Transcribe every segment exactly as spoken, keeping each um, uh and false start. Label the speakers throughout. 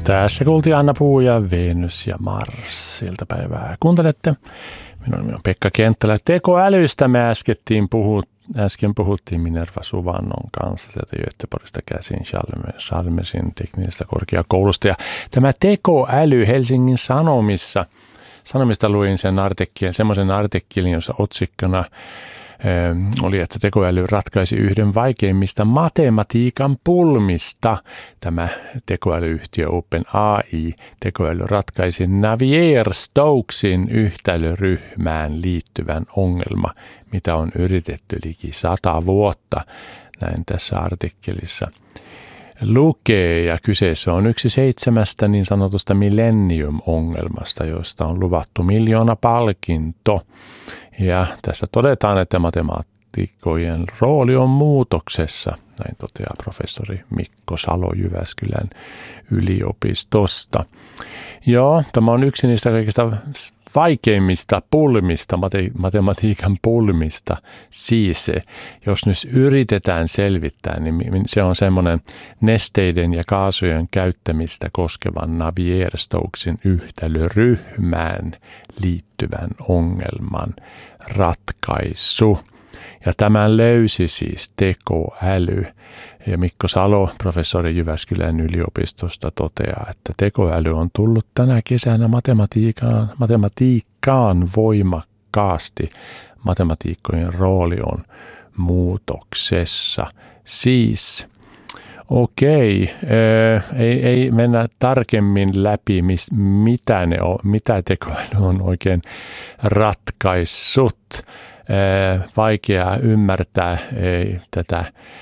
Speaker 1: Tässä kuultiin Anna Puu ja Venus ja Mars iltapäivää. Kuuntelette. Minun nimi on Pekka Kenttälä. Tekoälystä me äskettiin puhut, äsken puhuttiin Minerva Suvannon kanssa sieltä Göteborgista käsin Chalmersin teknisestä korkeakoulusta. Ja tämä tekoäly Helsingin Sanomissa, Sanomista luin sen artikkelin, semmoisen artikkelin, jossa otsikkona oli, että tekoäly ratkaisi yhden vaikeimmista matematiikan pulmista. Tämä tekoälyyhtiö OpenAI tekoäly ratkaisi Navier-Stokesin yhtälöryhmään liittyvän ongelma, mitä on yritetty liki sata vuotta. Näin tässä artikkelissa lukee, ja kyseessä on yksi seitsemästä niin sanotusta millennium-ongelmasta, josta on luvattu miljoona palkinto. Ja tässä todetaan, että matemaatikkojen rooli on muutoksessa, näin toteaa professori Mikko Salo Jyväskylän yliopistosta. Joo, tämä on yksi niistä kaikista vaikeimmista pulmista, matematiikan pulmista. Siis jos nyt yritetään selvittää, niin se on semmoinen nesteiden ja kaasujen käyttämistä koskevan Navier-Stokesin yhtälöryhmään liittyvän ongelman ratkaisu. Ja tämän löysi siis tekoäly. Ja Mikko Salo, professori Jyväskylän yliopistosta, toteaa, että tekoäly on tullut tänä kesänä matematiikkaan, matematiikkaan voimakkaasti. Matematiikkojen rooli on muutoksessa. Siis, okei, ei, ei mennä tarkemmin läpi, mitä, ne on, mitä tekoäly on oikein ratkaissut. Vaikea ymmärtää tätä,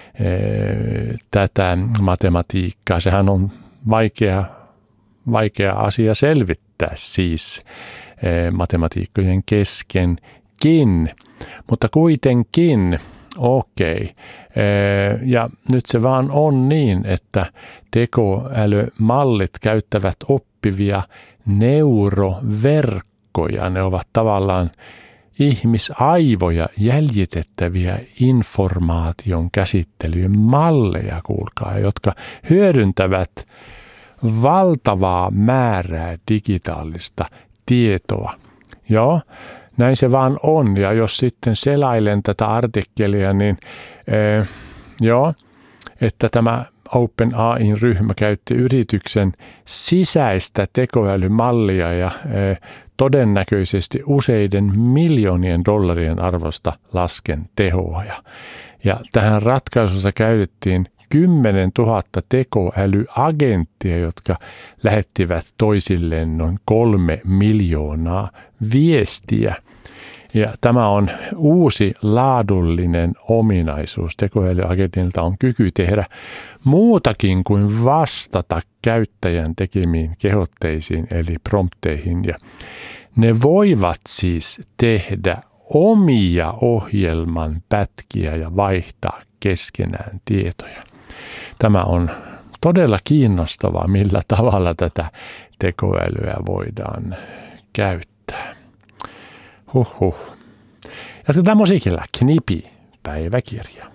Speaker 1: tätä matematiikkaa. Sehän on vaikea, vaikea asia selvittää siis matematiikkojen keskenkin, mutta kuitenkin okei. Ja nyt se vaan on niin, että tekoälymallit käyttävät oppivia neuroverkkoja. Ne ovat tavallaan ihmisaivoja jäljitettäviä informaation käsittelyjen malleja, kuulkaa, jotka hyödyntävät valtavaa määrää digitaalista tietoa. Joo, näin se vaan on. Ja jos sitten selailen tätä artikkelia, niin ee, joo, että tämä OpenAIn ryhmä käytti yrityksen sisäistä tekoälymallia ja ee, todennäköisesti useiden miljoonien dollarien arvosta lasken tehoa. Ja, ja tähän ratkaisussa käytettiin kymmenen tuhatta tekoälyagenttia, jotka lähettivät toisilleen noin kolme miljoonaa viestiä. Ja tämä on uusi laadullinen ominaisuus. Tekoälyagentilta on kyky tehdä muutakin kuin vastata käyttäjän tekemiin kehotteisiin eli prompteihin. Ja ne voivat siis tehdä omia ohjelman pätkiä ja vaihtaa keskenään tietoja. Tämä on todella kiinnostavaa, millä tavalla tätä tekoälyä voidaan käyttää. Huhhuh. Jatketaan musiikilla. Knipi, päiväkirja.